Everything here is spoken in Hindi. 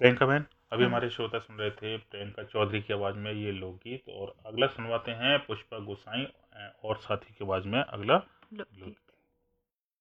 प्रियंका बहन, अभी हाँ। हमारे श्रोता सुन रहे थे प्रियंका चौधरी की आवाज़ में ये लोकगीत, और अगला सुनवाते हैं पुष्पा गोसाई और साथी की आवाज़ में अगला लोकगीत। लोकगीत।